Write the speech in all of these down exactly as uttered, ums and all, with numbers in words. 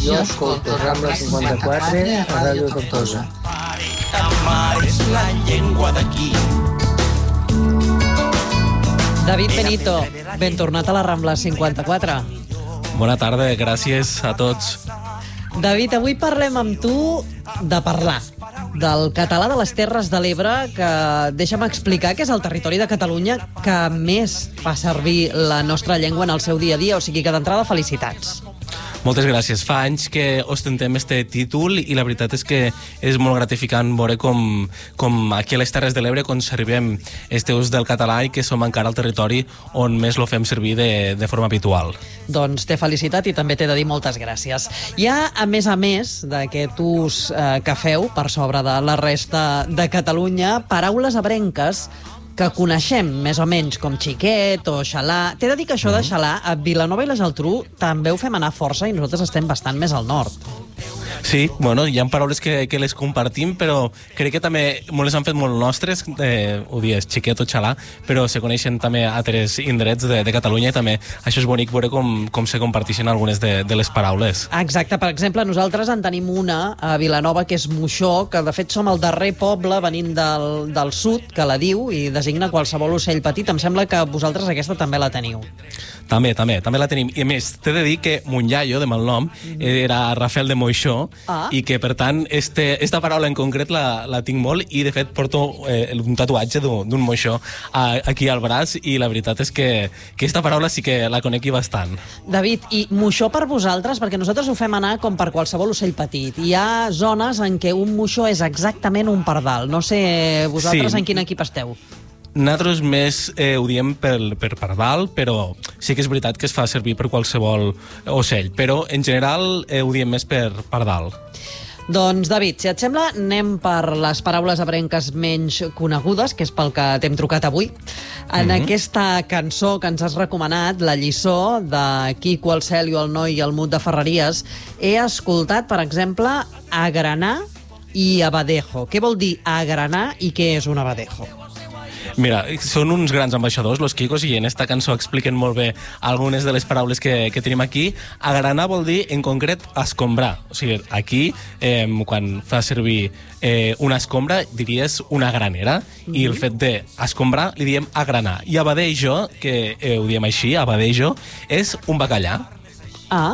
Jo escolto Rambla cinquanta-quatre a Ràdio Tortosa. És la llengua d'aquí. David Benito, ben tornat a la Rambla cinquanta-quatre. Bona tarda, gràcies a tots. David, avui parlem amb tu de parlar, del català de les Terres de l'Ebre, que deixa'm explicar que és el territori de Catalunya que més fa servir la nostra llengua en el seu dia a dia, o sigui que d'entrada felicitats. Moltes gràcies. Fa anys que ostentem este títol i la veritat és que és molt gratificant veure com, com aquí a les Terres de l'Ebre conservem este ús del català i que som encara el territori on més lo fem servir de, de forma habitual. Doncs t'he felicitat i també t'he de dir moltes gràcies. Hi ha, a més a més d'aquest ús eh, que feu per sobre de la resta de Catalunya, paraules ebrenques que coneixem més o menys com xiquet o xalà. T'he de dir que això de xalà, a Vilanova i la Geltrú també ho fem anar força i nosaltres estem bastant més al nord. Sí, bueno, hi ha paraules que, que les compartim, però crec que també molt les han fet molt nostres, eh, ho dius, xiquet o xalà, però se coneixen també altres indrets de, de Catalunya i també això és bonic veure com, com se comparteixen algunes de, de les paraules. Exacte, per exemple, nosaltres en tenim una a Vilanova que és moixó, que de fet som el darrer poble venint del, del sud que la diu i designa qualsevol ocell petit. Em sembla que vosaltres aquesta també la teniu. També, també, també la tenim. I a més, t'he de dir que Monyaio, de malnom, era Rafael de Moixó, ah. i que, per tant, este, esta paraula en concret la, la tinc molt i, de fet, porto eh, un tatuatge d'un moixó a, aquí al braç i la veritat és que, que esta paraula sí que la conec bastant. David, i moixó per vosaltres, perquè nosaltres ho fem anar com per qualsevol ocell petit. Hi ha zones en què un moixó és exactament un pardal. No sé vosaltres sí. en quin equip esteu. Nosaltres més eh, ho diem per, per pardal, però sí que és veritat que es fa servir per qualsevol ocell, però en general eh, ho diem més per pardal. Doncs, David, si et sembla, anem per les paraules ebrenques menys conegudes, que és pel que t'hem trucat avui. En mm-hmm. aquesta cançó que ens has recomanat, La lliçó, de Quico, el Celio, el Noi i el Mut de Ferreries, he escoltat, per exemple, agranar i abadejo. Què vol dir agranar i què és un abadejo? Mira, són uns grans ambaixadors, los Quicos, i en esta cançó expliquen molt bé algunes de les paraules que, que tenim aquí. Agranar vol dir, en concret, escombrar. O sigui, aquí, eh, quan fa servir eh, una escombra, diries una granera, mm-hmm. i el fet d'escombrar li diem agranar. I abadejo, que eh, ho diem així, abadejo, és un bacallà. Ah,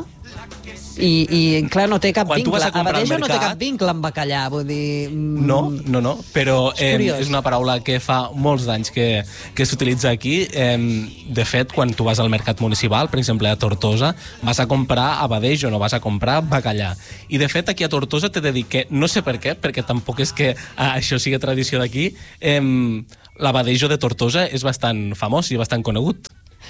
I, i clar, no té cap Quan vincle. Abadejo no té cap vincle amb bacallà, vull dir... Mm... No, no, no, però és, eh, és una paraula que fa molts d'anys que, que s'utilitza aquí. Eh, de fet, quan tu vas al mercat municipal, per exemple, a Tortosa, vas a comprar abadejo, no vas a comprar bacallà. I, de fet, aquí a Tortosa t'he de dir que, no sé per què, perquè tampoc és que ah, això sigui tradició d'aquí, eh, l'abadejo de Tortosa és bastant famós i bastant conegut.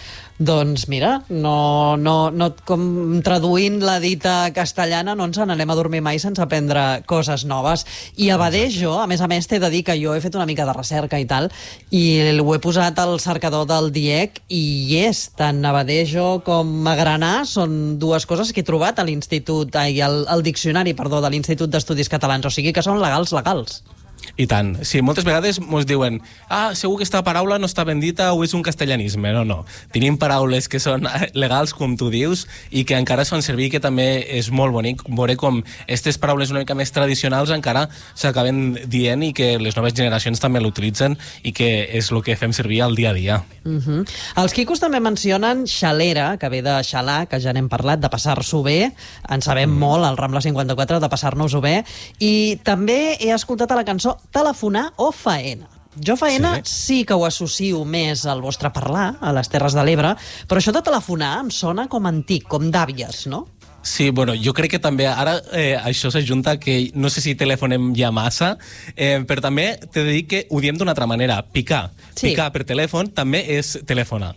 Doncs mira, no, no, no, com traduint la dita castellana no ens n'anem a dormir mai sense aprendre coses noves. I abadejo, a més a més, t'he de dir que jo he fet una mica de recerca i tal, i ho he posat al cercador del D I E C i hi és, tant abadejo com agranar són dues coses que he trobat a l'Institut, ai, al, al diccionari, perdó, de l'Institut d'Estudis Catalans, o sigui que són legals, legals. I tant. Sí, moltes vegades ens diuen ah, segur que aquesta paraula no està ben dita o és un castellanisme. No, no. Tenim paraules que són legals, com tu dius, i que encara es fan servir, que també és molt bonic veure com aquestes paraules una mica més tradicionals encara s'acaben dient i que les noves generacions també l'utilitzen i que és el que fem servir al dia a dia. Uh-huh. Els Quicos també mencionen xalera, que ve de xalar, que ja n'hem parlat, de passar-s'ho bé. En sabem mm. molt, al Rambla cinquanta-quatre, de passar-nos-ho bé. I també he escoltat a la cançó telefonar o faena. Jo faena sí. sí que ho associo més al vostre parlar, a les Terres de l'Ebre, però això de telefonar em sona com antic, com d'àvies, no? Sí, bueno, jo crec que també ara eh, això s'ajunta que no sé si telefonem ja massa, eh, però també t'he de dir que ho diem d'una altra manera, picar. Sí. Picar per telèfon també és telefonar.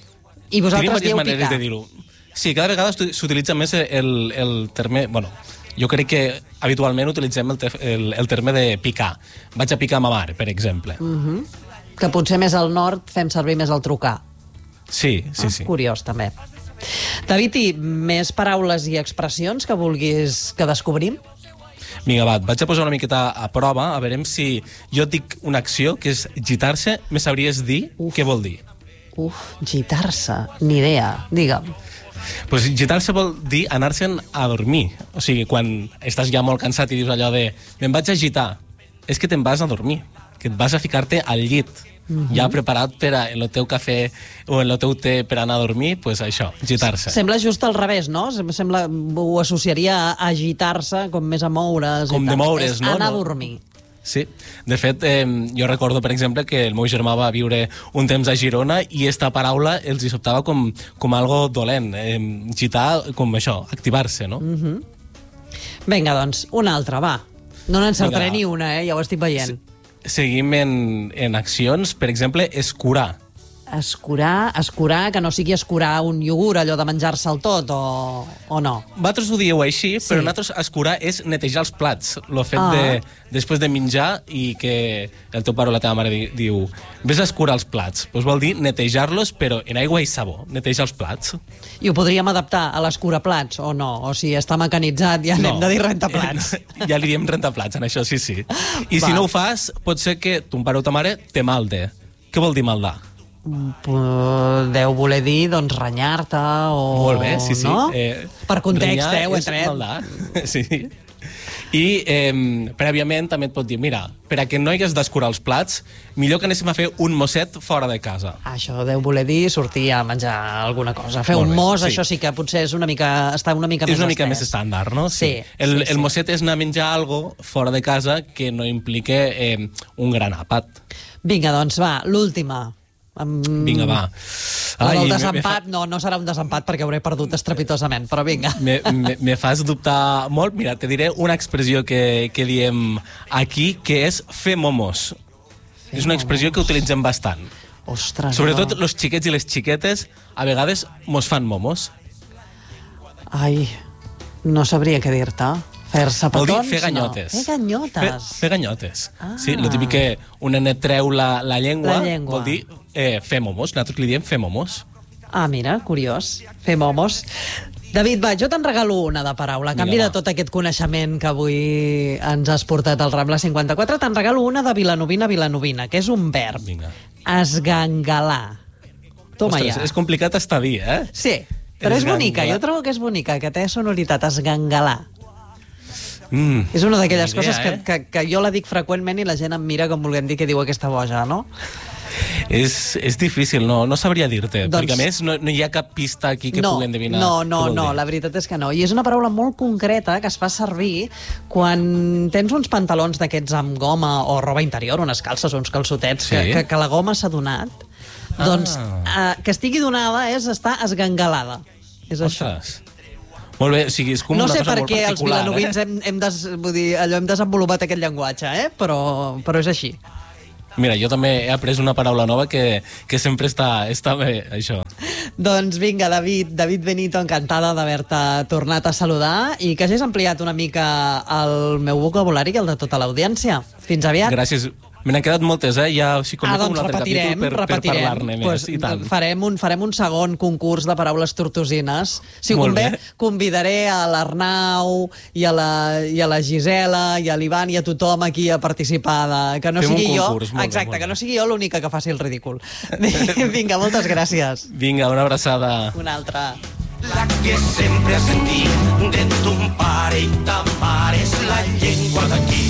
I vosaltres dieu picar? De dir-ho. Sí, cada vegada s'utilitza més el, el terme... Bueno, jo crec que habitualment utilitzem el, te, el, el terme de picar. Vaig a picar ma mare, per exemple. Uh-huh. Que potser més al nord fem servir més el trucar. Sí, sí, ah, sí. Curiós, també. David, i més paraules i expressions que vulguis que descobrim? Vinga, va, et vaig a posar una miqueta a prova, a veure si jo et dic una acció que és gitar-se, me sabries dir Uf. Què vol dir? Uf, gitar-se, ni idea, digue'm. Pues gitar-se vol dir anar-se'n a dormir. O sigui, quan estàs ja molt cansat i dius allò de me'n vaig a gitar, és que te'n vas a dormir, que et vas a ficar-te al llit, mm-hmm. ja preparat per a, en el teu cafè o en el teu té per anar a dormir, pues això, gitar-se. Sembla just al revés, no? Sembla, ho associaria a agitar-se, com més a moure's. Com de moure's, no? Anar no? a dormir. Sí, de fet, eh, jo recordo, per exemple, que el meu germà va viure un temps a Girona i esta paraula els hi sobtava com, com algo dolent, eh, gitar, com això, activar-se, no? Mm-hmm. Vinga, doncs, una altra, va. No n'encertaré ni una, eh? Ja ho estic veient. Se seguim en, en accions, per exemple, escurar. Escurar, escurar, que no sigui escurar un iogurt, allò de menjar-se'l tot, o, o no? Vosaltres ho dieu així, Sí. però nosaltres escurar és netejar els plats. Lo fet Ah. de, després de menjar i que el teu pare o la teva mare di, diu vés a escurar els plats. Pues vol dir netejar-los, però en aigua i sabó. Netejar els plats. I ho podríem adaptar a l'escuraplats, o no? O si està mecanitzat, ja anem de dir rentaplats. Eh, ja li diem rentaplats, en això sí, sí. I Va. si no ho fas, pot ser que ton pare o ta mare te malde. Què vol dir maldar? Deu voler dir, doncs, renyar-te o... Molt bé, sí, sí. No? Eh, Per context, renyar eh, ho he és tret. maldar. Sí. I eh, prèviament també et pot dir, mira, per a que no hagués d'escurar els plats, millor que anéssim a fer un mosset fora de casa. Això deu voler dir sortir a menjar alguna cosa. Fer Molt un bé, mos, sí. això sí que potser és una mica, està una mica És més una mica estès. més estàndard, no? Sí, El, sí, el sí. mosset és anar a menjar algo fora de casa que no implique eh, un gran àpat. Vinga, doncs, va, l'última. Amb... Vinga, va. La del me- me desempat, fa- no, no serà un desempat perquè hauré perdut estrepitosament, però vinga. Me, me, me fas dubtar molt. Mira, te diré una expressió que, que diem aquí, que és fer momos. Fer és una expressió momos. que utilitzem bastant. Ostres, Sobretot no. els xiquets i les xiquetes a vegades mos fan momos. Ai, no sabria què dir-te. Fer-se Vol dir petons? fer ganyotes. No. Fer ganyotes. Fer, fer ganyotes. Ah. Sí, lo típic que un nenet treu la, la, llengua, La llengua. vol dir eh, fer momos. Nosaltres li diem fer momos. Ah, mira, curiós. Fer momos. David, va, jo te'n regalo una de paraula. A canvi Vinga, de va. tot aquest coneixement que avui ens has portat al Rambla cinquanta-quatre, te'n regalo una de vilanovina a vilanovina, que és un verb. Vinga. Esgangalar. Toma Ostres, ja. és complicat estar dir, eh? Sí, però és Esgangalar. bonica. Jo trobo que és bonica, que té sonoritat. Esgangalar. Mm, És una d'aquelles ni idea, coses que, eh? que, que jo la dic freqüentment i la gent em mira com volent dir que diu aquesta boja, no? És, és difícil, no, no sabria dir-te, Doncs- perquè a més no, no hi ha cap pista aquí que no, pugui endevinar. No, què no, vol no, dir. la veritat és que no. I és una paraula molt concreta que es fa servir quan tens uns pantalons d'aquests amb goma o roba interior, unes calces o uns calçotets, Sí. que, que, que la goma s'ha donat. Ah. Doncs eh, que estigui donada és estar esgangalada. És això. Ostres. Molt bé, o sigui, és com No una sé cosa per molt què els particular, vilanovins eh? hem, hem, des, vull dir, allò, hem desenvolupat aquest llenguatge, eh? però, però és així. Mira, jo també he après una paraula nova que, que sempre està, està bé, això. Doncs vinga, David, David Benito, encantada d'haver-te tornat a saludar i que hagis ampliat una mica el meu vocabulari i el de tota l'audiència. Fins aviat. Gràcies. Me n'han quedat moltes, eh? Ja, o sigui, Ah, convé doncs un altre repetirem, capítol per, per repetirem. parlar-ne més, Pues, i tant. farem, un, farem un segon concurs de paraules tortosines. Si Molt convé, bé. convidaré a l'Arnau i, a la, i a la Gisela i a l'Ivan i a tothom aquí a participar. De, que no Fem un sigui concurs, jo, molt bé, exacte, molt que bé. no sigui jo l'única que faci el ridícul. Vinga, moltes gràcies. Vinga, una abraçada. Una altra. La que sempre has sentit de ton pare i ta mare és la llengua d'aquí.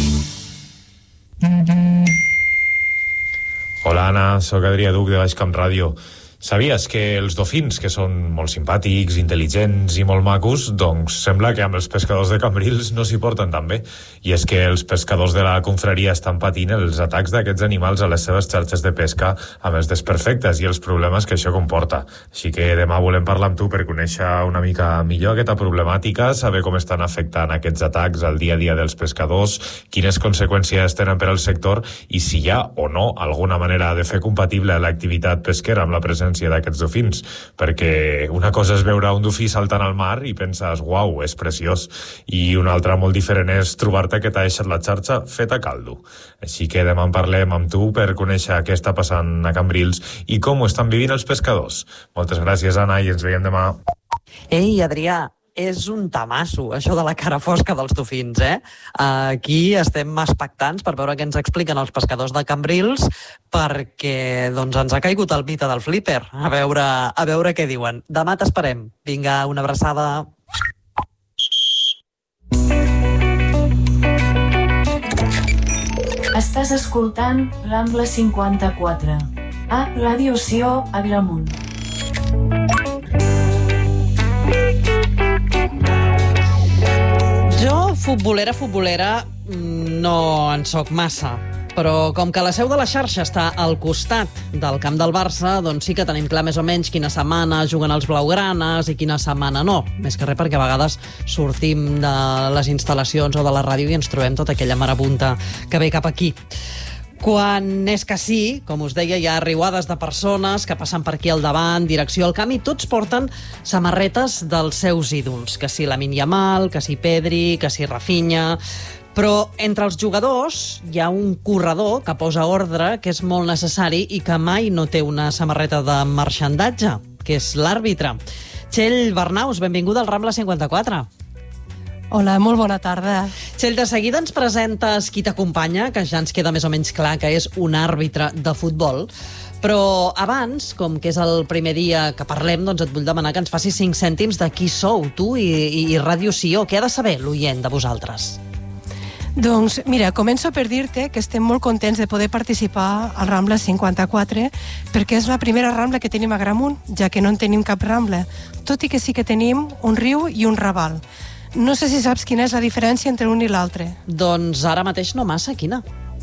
Hola, Anna, sóc Adrià Duc de Baix Camp Ràdio. Sabies que els dofins, que són molt simpàtics, intel·ligents i molt macos, doncs sembla que amb els pescadors de Cambrils no s'hi porten tan bé. I és que els pescadors de la confraria estan patint els atacs d'aquests animals a les seves xarxes de pesca amb els desperfectes i els problemes que això comporta. Així que demà volem parlar amb tu per conèixer una mica millor aquesta problemàtica, saber com estan afectant aquests atacs al dia a dia dels pescadors, quines conseqüències tenen per al sector i si hi ha o no alguna manera de fer compatible l'activitat pesquera amb la presència d'aquests dofins, perquè una cosa és veure un dofí saltant al mar i penses, uau, és preciós, i una altra molt diferent és trobar-te que t'ha deixat la xarxa feta caldo. Així que demà en parlem amb tu per conèixer què està passant a Cambrils i com ho estan vivint els pescadors. Moltes gràcies, Anna, i ens veiem demà. Ei, Adrià, és un tamasso, això de la cara fosca dels dofins, eh? Aquí estem expectants per veure què ens expliquen els pescadors de Cambrils, perquè doncs, ens ha caigut el mite del flipper. A veure, a veure què diuen. Demà t'esperem. Vinga, una abraçada. Estàs escoltant Rambla cinquanta-quatre. A Ràdio Sió, Agramunt. Jo, futbolera, futbolera, no en soc massa. Però com que la seu de la xarxa està al costat del camp del Barça, doncs sí que tenim clar més o menys quina setmana juguen els blaugranes i quina setmana no. Més que res perquè a vegades sortim de les instal·lacions o de la ràdio i ens trobem tota aquella marabunta que ve cap aquí. Quan és que sí, com us deia, hi ha riuades de persones que passen per aquí al davant, direcció al camp, i tots porten samarretes dels seus ídols. Que si Lamine Yamal, que si Pedri, que si Rafinha... Però entre els jugadors hi ha un corredor que posa ordre, que és molt necessari i que mai no té una samarreta de marxandatge, que és l'àrbitre. Txell Bernaus, benvinguda al Rambla cinquanta-quatre. Hola, molt bona tarda. Txell, de seguida ens presentes qui t'acompanya, que ja ens queda més o menys clar que és un àrbitre de futbol. Però abans, com que és el primer dia que parlem, doncs et vull demanar que ens facis cinc cèntims de qui sou, tu i, i, i Ràdio Sió. Què ha de saber l'oient de vosaltres? Doncs mira, començo per dir-te que estem molt contents de poder participar al Rambla cinquanta-quatre perquè és la primera Rambla que tenim a Agramunt, ja que no en tenim cap Rambla, tot i que sí que tenim un riu i un raval. No sé si saps quina és la diferència entre un i l'altre. Doncs ara mateix no massa, quina?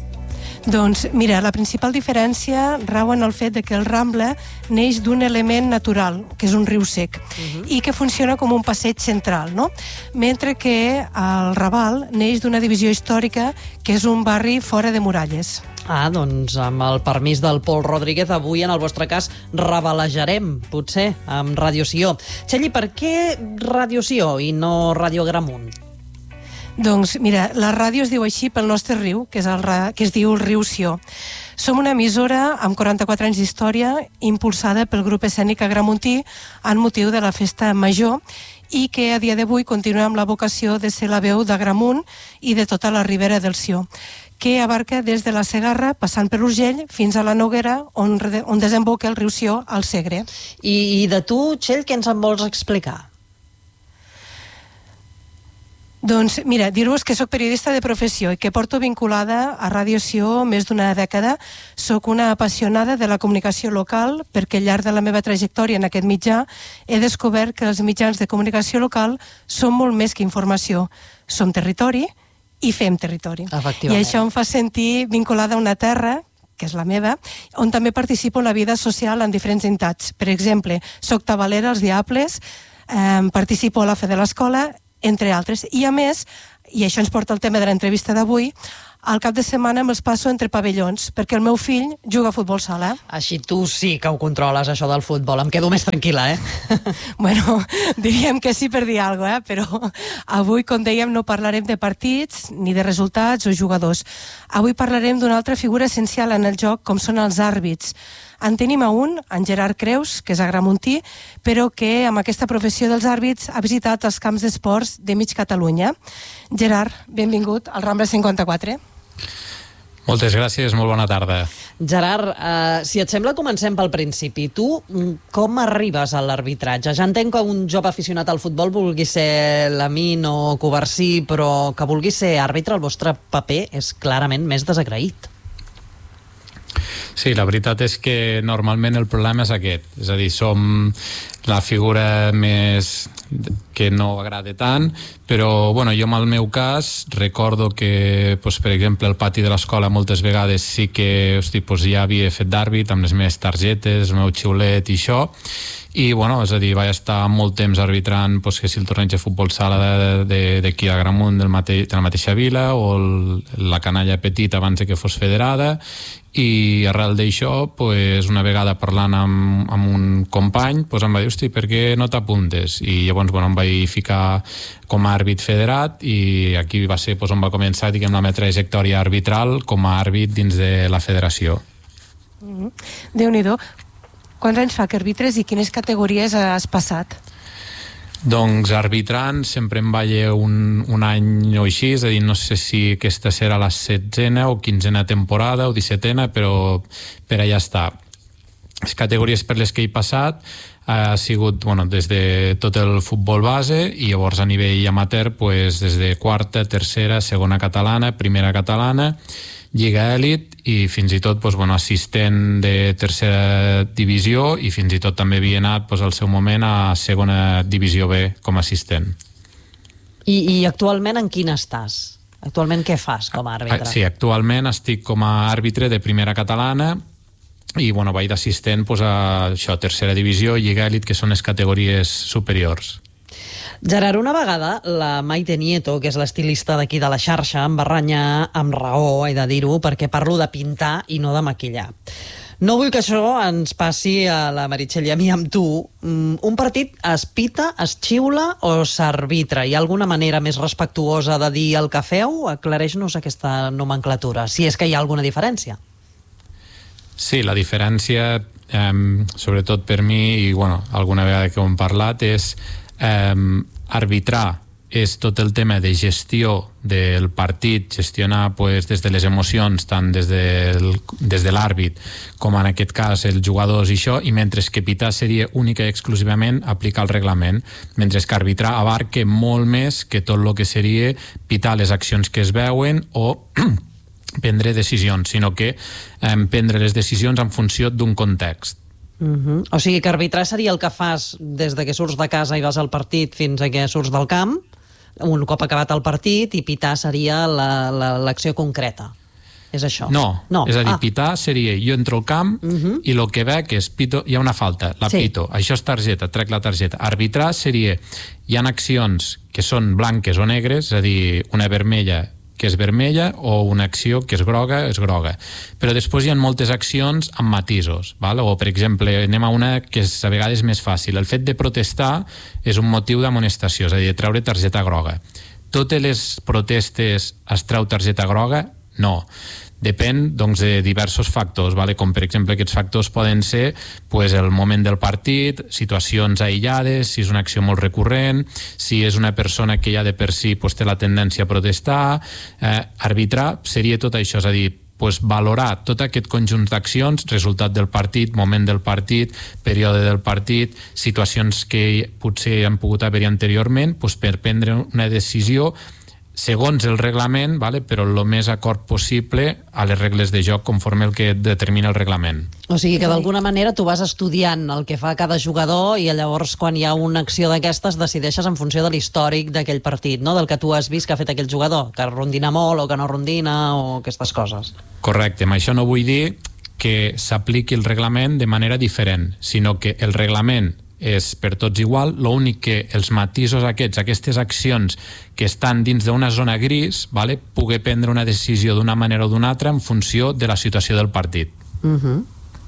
Doncs mira, la principal diferència rau en el fet de que el Rambla neix d'un element natural, que és un riu sec, uh-huh. i que funciona com un passeig central, no? Mentre que el Raval neix d'una divisió històrica, que és un barri fora de muralles. Ah, doncs amb el permís del Pol Rodríguez, avui en el vostre cas ravalejarem, potser, amb Ràdio Sió. Txell, per què Ràdio Sió i no Ràdio Agramunt? Doncs mira, la ràdio es diu així pel nostre riu, que, és el, que es diu el riu Sió. Som una emissora amb quaranta-quatre anys d'història, impulsada pel grup escènic agramuntí en motiu de la festa major i que a dia d'avui continua amb la vocació de ser la veu d'Agramunt i de tota la ribera del Sió, que abarca des de la Segarra, passant per l'Urgell, fins a la Noguera, on, on desemboca el riu Sió al Segre. I, i de tu, Txell, què ens en vols explicar? Doncs mira, dir-vos que sóc periodista de professió i que porto vinculada a Ràdio Sió més d'una dècada. Sóc una apassionada de la comunicació local perquè al llarg de la meva trajectòria en aquest mitjà he descobert que els mitjans de comunicació local són molt més que informació. Som territori i fem territori. I això em fa sentir vinculada a una terra, que és la meva, on també participo en la vida social en diferents entitats. Per exemple, soc tabalera als Diables, eh, participo a la Fe de l'Escola, entre altres. I a més, i això ens porta al tema de l'entrevista d'avui, al cap de setmana me'ls passo entre pavellons, perquè el meu fill juga a futbol sala. Així tu sí que ho controles, això del futbol. Em quedo més tranquil·la, eh? Bueno, diríem que sí per dir alguna cosa, eh? Però avui, com dèiem, no parlarem de partits, ni de resultats o jugadors. Avui parlarem d'una altra figura essencial en el joc, com són els àrbits. En tenim a un, en Gerard Creus, que és agramuntí, però que amb aquesta professió dels àrbits ha visitat els camps d'esports de mig Catalunya. Gerard, benvingut al Rambla cinquanta-quatre. Moltes gràcies, molt bona tarda. Gerard, eh, si et sembla, comencem pel principi. Tu, com arribes a l'arbitratge? Ja entenc que un jove aficionat al futbol vulgui ser Lamine o Covarsí, però que vulgui ser àrbitre, el vostre paper és clarament més desagraït. Sí, la veritat és que normalment el problema és aquest, és a dir, som la figura més que no agrada tant, però bueno, jo en el meu cas recordo que, doncs, per exemple, al pati de l'escola moltes vegades sí que hosti, doncs, ja havia fet d'àrbit amb les meves targetes, el meu xiulet i això, i bueno, és a dir, vaig estar molt temps arbitrant doncs, que si el torneig de futbol sala d'aquí a Agramunt de la mateixa vila o el, la canalla petita abans de que fos federada, i arrel d'això, pues, una vegada parlant amb, amb un company, pues, em va dir, hosti, per què no t'apuntes? I llavors bueno, em vaig ficar com a àrbit federat i aquí va ser pues, on va començar diguem, la meva trajectòria arbitral com a àrbit dins de la federació. Mm-hmm. Déu-n'hi-do. Quants anys fa que arbitres i quines categories has passat? Doncs arbitrant sempre em vaig un, un any o així, és a dir, no sé si aquesta serà la setzena o quinzena temporada o dissetena, però per allà està. Les categories per les que he passat ha sigut, bueno, des de tot el futbol base i llavors a nivell amateur, pues, des de quarta, tercera, segona catalana, primera catalana, Lliga Elit i fins i tot pues, bueno, assistent de tercera divisió i fins i tot també havia anat pues, al seu moment a segona divisió B com a assistent. I, i actualment en quina estàs? Actualment què fas com a àrbitre? Sí, actualment estic com a àrbitre de primera catalana i bueno, vaig d'assistent pues, a això, tercera divisió, Lliga Elit, que són les categories superiors. Gerard, una vegada la Maite Nieto, que és l'estilista d'aquí de la xarxa, em va renyar amb raó, he de dir-ho, perquè parlo de pintar i no de maquillar. No vull que això ens passi a la Meritxell i a mi amb tu. Un partit es pita, es xiula o s'arbitra? Hi ha alguna manera més respectuosa de dir el que feu? Aclareix-nos aquesta nomenclatura, si és que hi ha alguna diferència. Sí, la diferència, eh, sobretot per mi, i bueno, alguna vegada que ho hem parlat, és Um, arbitrar és tot el tema de gestió del partit, gestionar pues, des de les emocions, tant des, del, des de l'àrbit com en aquest cas els jugadors i això, i mentre que pitar seria única i exclusivament aplicar el reglament, mentre que arbitrar abarca molt més que tot el que seria pitar les accions que es veuen o prendre decisions, sinó que um, prendre les decisions en funció d'un context. Uh-huh. O sigui que arbitrar seria el que fas des de que surts de casa i vas al partit fins a que surts del camp, un cop acabat el partit, i pitar seria l'acció concreta. És això? No, no. És a dir, ah. pitar seria jo entro al camp uh-huh. i el que veig és pito, hi ha una falta, la sí. pito, això és targeta, trec la targeta. Arbitrar seria, hi ha accions que són blanques o negres, és a dir, una vermella que és vermella o una acció que és groga, és groga. Però després hi ha moltes accions amb matisos, val? O per exemple, anem a una que és a vegades més fàcil. El fet de protestar és un motiu d'amonestació, és a dir, de treure targeta groga. Totes les protestes es treu targeta groga? No. Depèn doncs, de diversos factors, vale? Com per exemple aquests factors poden ser pues, el moment del partit, situacions aïllades, si és una acció molt recurrent, si és una persona que ja de per si pues, té la tendència a protestar, eh, arbitrar seria tot això, és a dir, pues, valorar tot aquest conjunt d'accions, resultat del partit, moment del partit, període del partit, situacions que potser han pogut haver-hi anteriorment, pues, per prendre una decisió segons el reglament, vale? Però el més acord possible a les regles de joc conforme el que determina el reglament. O sigui que d'alguna manera tu vas estudiant el que fa cada jugador i llavors quan hi ha una acció d'aquestes decideixes en funció de l'històric d'aquell partit, no? Del que tu has vist que ha fet aquell jugador, que rondina molt o que no rondina o aquestes coses. Correcte, amb això no vull dir que s'apliqui el reglament de manera diferent, sinó que el reglament és per tots igual, l'únic que els matisos aquests, aquestes accions que estan dins d'una zona gris, vale, pugui prendre una decisió d'una manera o d'una altra en funció de la situació del partit. Uh-huh.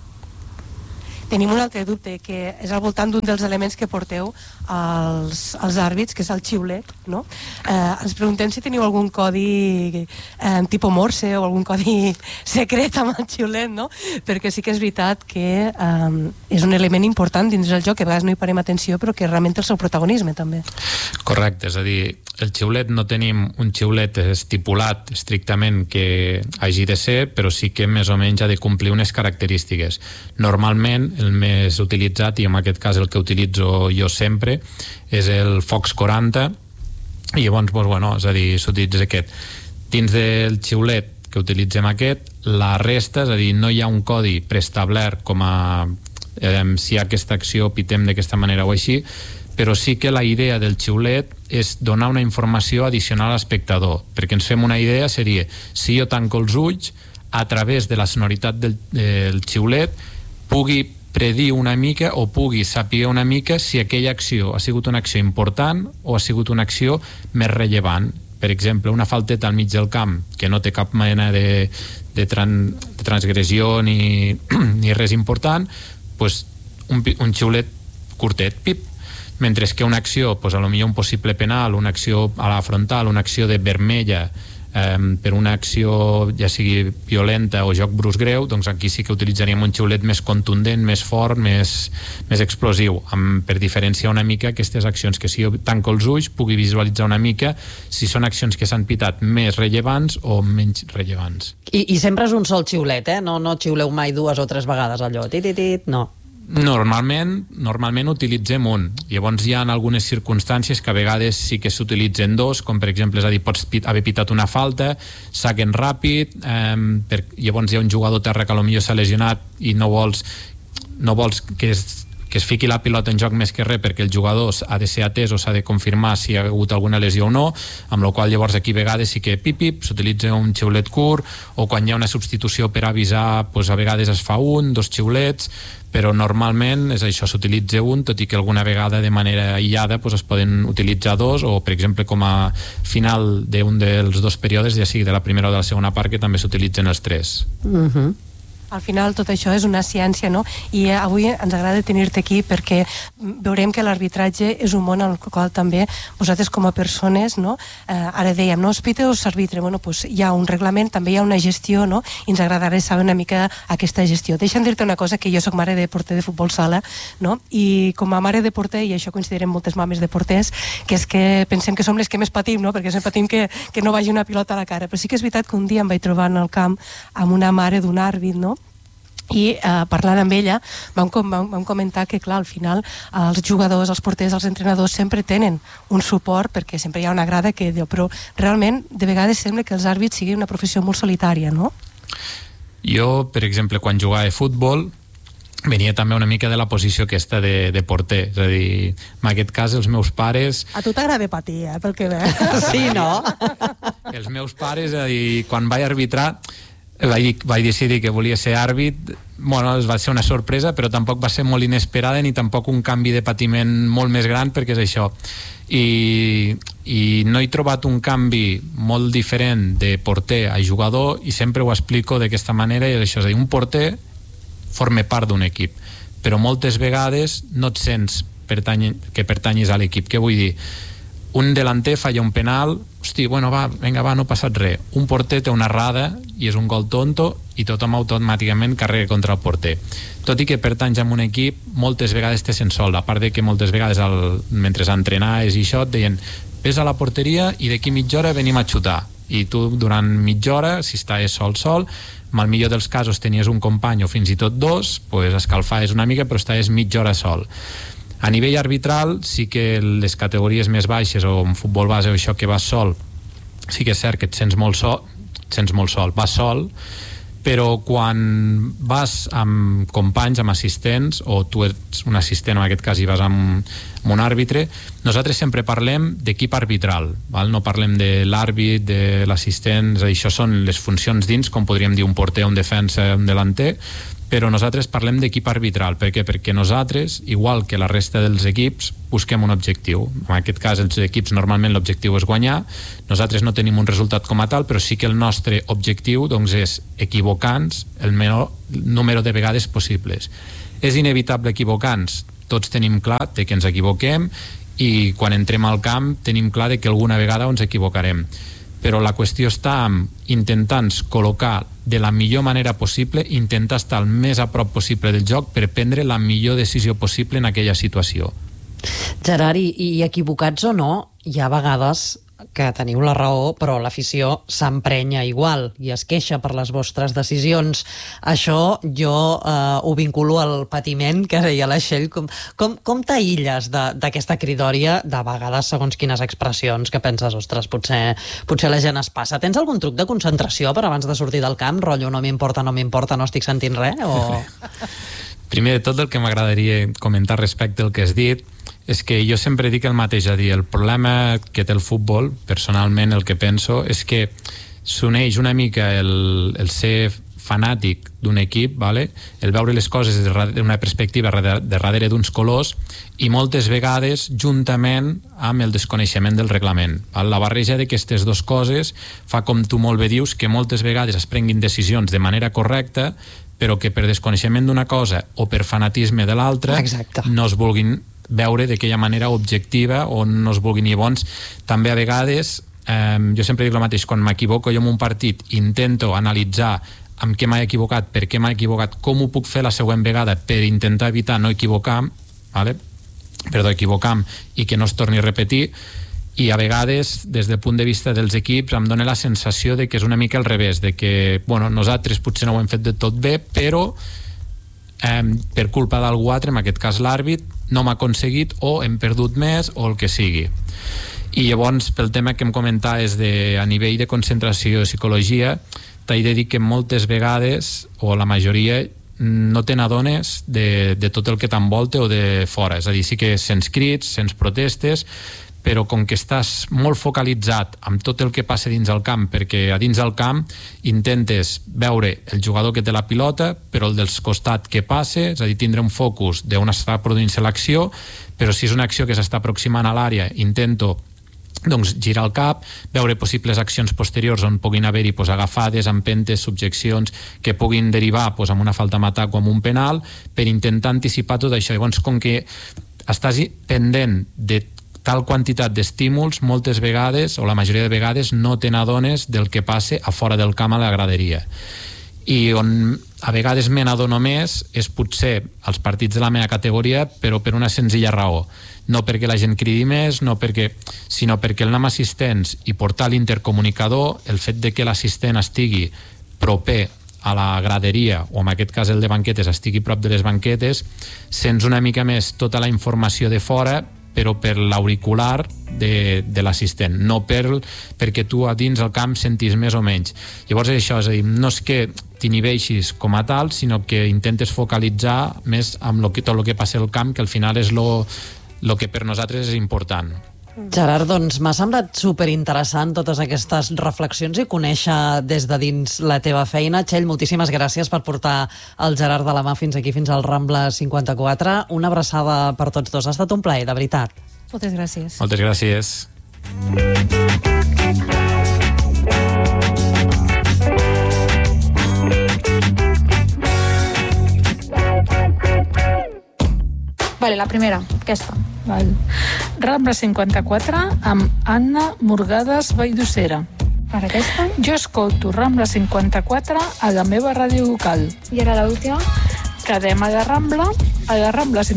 Tenim un altre dubte, que és al voltant d'un dels elements que porteu als, als àrbits, que és el xiulet, no? Eh, ens preguntem si teniu algun codi eh, tipus Morse o algun codi secret amb el xiulet, no? Perquè sí que és veritat que eh, és un element important dins del joc, que a vegades no hi parem atenció, però que realment té el seu protagonisme, també. Correcte, és a dir, el xiulet no tenim un xiulet estipulat estrictament que hagi de ser, però sí que més o menys ha de complir unes característiques. Normalment, el més utilitzat, i en aquest cas el que utilitzo jo sempre, és el Fox quaranta, i llavors, doncs, bueno, és a dir, s'utilitza aquest. Dins del xiulet que utilitzem aquest, la resta, és a dir, no hi ha un codi preestablert com a eh, si hi ha aquesta acció, pitem d'aquesta manera o així, però sí que la idea del xiulet és donar una informació addicional a l'espectador, perquè ens fem una idea, seria, si jo tanco els ulls, a través de la sonoritat del, del xiulet, pugui predir una mica o pugui saber una mica si aquella acció ha sigut una acció important o ha sigut una acció més rellevant. Per exemple, una falteta al mig del camp que no té cap mena de, de, tran, de transgressió ni, ni res important, pues un, un xiulet curtet, pip. Mentre que una acció, pues, a lo millor un possible penal, una acció a la frontal, una acció de vermella, eh, per una acció ja sigui violenta o joc brusc greu, doncs aquí sí que utilitzaríem un xiulet més contundent, més fort, més, més explosiu, amb, per diferenciar una mica aquestes accions, que si jo tanco els ulls pugui visualitzar una mica si són accions que s'han pitat més rellevants o menys rellevants. I, i sempre és un sol xiulet, eh? No, no xiuleu mai dues o tres vegades allò, tititit, no. Normalment, normalment utilitzem un. Llavors hi ha algunes circumstàncies que a vegades sí que s'utilitzen dos, com per exemple, és a dir, pots pit, haver pitat una falta, saquen ràpid, eh, per, llavors hi ha un jugador terra que potser s'ha lesionat i no vols, no vols que es que es fiqui la pilota en joc més que res perquè el jugador ha de ser atès o s'ha de confirmar si hi ha hagut alguna lesió o no, amb la qual llavors aquí a vegades sí que pip-pip, s'utilitza un xiulet curt, o quan hi ha una substitució per avisar, doncs a vegades es fa un, dos xiulets, però normalment és això, s'utilitza un, tot i que alguna vegada de manera aïllada doncs es poden utilitzar dos, o per exemple com a final d'un dels dos períodes, ja sigui de la primera o de la segona part, que també s'utilitzen els tres. Mhm. Al final tot això és una ciència, no? I avui ens agrada tenir-te aquí perquè veurem que l'arbitratge és un món en el qual també vosaltres com a persones, no? Eh, ara dèiem, no? Espita o s'arbitra? Bueno, pues hi ha un reglament, també hi ha una gestió, no? I ens agradarà saber una mica aquesta gestió. Deixa'm dir-te una cosa, que jo soc mare de porter de futbol sala, no? I com a mare de porter, i això coincidirem moltes mames de porters, que és que pensem que som les que més patim, no? Perquè sempre patim que, que no vagi una pilota a la cara. Però sí que és veritat que un dia em vaig trobar en el camp amb una mare d'un àrbit, no? I eh, parlant amb ella vam, com, vam, vam comentar que clar, al final els jugadors, els porters, els entrenadors sempre tenen un suport, perquè sempre hi ha una grada que diu, però realment de vegades sembla que els àrbits sigui una professió molt solitària, no? Jo, per exemple, quan jugava a futbol venia també una mica de la posició aquesta de, de porter, és a dir, en aquest cas els meus pares... A tu t'agrada patir, eh, pel que ve. Sí, no? Els meus pares, és a dir, quan vaig arbitrar vaig, vaig decidir que volia ser àrbit, bueno, va ser una sorpresa, però tampoc va ser molt inesperada ni tampoc un canvi de patiment molt més gran, perquè és això. I, i no he trobat un canvi molt diferent de porter a jugador, i sempre ho explico d'aquesta manera, i és això, és a dir, un porter forma part d'un equip, però moltes vegades no et sents pertany que pertanyis a l'equip. Què vull dir? Un delanter falla un penal, hosti, bueno, va, vinga, va, no ha passat res. Un porter té una errada i és un gol tonto i tothom automàticament carrega contra el porter. Tot i que pertanys a un equip, moltes vegades te sents sol, a part de que moltes vegades el, mentre entrenaves i això et deien, ves a la porteria i d'aquí mitja hora venim a xutar. I tu durant mitja hora, si estaves sol sol, en el millor dels casos tenies un company o fins i tot dos, pues escalfaves una mica però estaves mitja hora sol. A nivell arbitral sí que les categories més baixes o en futbol base o això que vas sol, sí que és cert que et sents molt sol, et sents molt sol, vas sol, però quan vas amb companys, amb assistents, o tu ets un assistent, en aquest cas i vas amb, amb un àrbitre, nosaltres sempre parlem d'equip arbitral, val? No parlem de l'àrbit, de l'assistent, això són les funcions dins, com podríem dir un porter, un defensa, un delanter, però nosaltres parlem d'equip arbitral. Per què? Perquè nosaltres, igual que la resta dels equips, busquem un objectiu. En aquest cas, els equips normalment l'objectiu és guanyar. Nosaltres no tenim un resultat com a tal, però sí que el nostre objectiu doncs, és equivocar-nos el menor número de vegades possibles. És inevitable equivocar-nos. Tots tenim clar de que ens equivoquem i quan entrem al camp tenim clar de que alguna vegada ens equivocarem. Però la qüestió està en intentar col·locar de la millor manera possible, intentar estar el més a prop possible del joc per prendre la millor decisió possible en aquella situació. Gerard, i, i equivocats o no, hi ha vegades que teniu la raó, però l'afició s'emprenya igual i es queixa per les vostres decisions. Això jo eh, ho vinculo al patiment que deia la Txell. Com, com, com t'aïlles d'aquesta cridòria, de vegades segons quines expressions que penses, ostres, potser, potser la gent es passa. Tens algun truc de concentració per abans de sortir del camp? Rotllo, no m'importa, no m'importa, no estic sentint res? O... Primer de tot, el que m'agradaria comentar respecte al que has dit és que jo sempre dic el mateix, a dir, el problema que té el futbol, personalment el que penso, és que s'uneix una mica el, el ser fanàtic d'un equip, vale? El veure les coses d'una perspectiva de darrere d'uns colors i moltes vegades juntament amb el desconeixement del reglament. Val? La barreja d'aquestes dues coses fa, com tu molt bé dius, que moltes vegades es prenguin decisions de manera correcta, però que per desconeixement d'una cosa o per fanatisme de l'altra no es vulguin veure d'aquella manera objectiva o no es vulguin. Llavors també a vegades eh, jo sempre dic el mateix, quan m'equivoco jo en un partit intento analitzar amb què m'he equivocat, per què m'he equivocat, com ho puc fer la següent vegada per intentar evitar no equivocar, vale? perdó, equivocar i que no es torni a repetir. I a vegades, des del punt de vista dels equips, em dona la sensació de que és una mica al revés, de que, bueno, nosaltres potser no ho hem fet de tot bé, però eh, per culpa d'algú altre, en aquest cas l'àrbit, no m'ha aconseguit o hem perdut més o el que sigui. I llavors, pel tema que em comentaves de, a nivell de concentració i psicologia, t'he de dir que moltes vegades, o la majoria, no te n'adones de, de tot el que t'envolta o de fora. És a dir, sí que sents crits, sents protestes, però com que estàs molt focalitzat amb tot el que passa dins el camp, perquè a dins del camp intentes veure el jugador que té la pilota, però el dels costats que passa, és a dir, tindre un focus d'on està produint-se l'acció, però si és una acció que s'està aproximant a l'àrea, intento doncs girar el cap, veure possibles accions posteriors on puguin haver-hi pues, agafades, empentes, subjeccions que puguin derivar pues, amb una falta a matar o amb un penal, per intentar anticipar tot això. Llavors, com que estàs pendent de tal quantitat d'estímuls, moltes vegades, o la majoria de vegades, no te n'adones del que passa a fora del camp a la graderia. I on a vegades me n'adono més és potser als partits de la meva categoria, però per una senzilla raó. No perquè la gent cridi més, no perquè, sinó perquè el nom assistents i portar l'intercomunicador, el fet de que l'assistent estigui proper a la graderia, o en aquest cas el de banquetes estigui prop de les banquetes, sents una mica més tota la informació de fora, però per l'auricular de, de l'assistent, no per, perquè tu a dins el camp sentis més o menys. Llavors és això, és a dir, no és que t'inhibeixis com a tal, sinó que intentes focalitzar més amb lo que, tot el que passa al camp, que al final és lo, lo que per nosaltres és important. Gerard, doncs m'ha semblat superinteressant totes aquestes reflexions i conèixer des de dins la teva feina. Txell, moltíssimes gràcies per portar el Gerard de la mà fins aquí, fins al Rambla cinquanta-quatre. Una abraçada per tots dos. Ha estat un plaer, de veritat. Moltes gràcies. Moltes gràcies. Vale, la primera, aquesta. Val. Rambla cinquanta-quatre amb Anna Morgades Valldossera. Per aquesta? Jo escolto Rambla cinquanta-quatre a la meva ràdio local. I ara l'última? Quedem a la Rambla, a la Rambla cinquanta-quatre.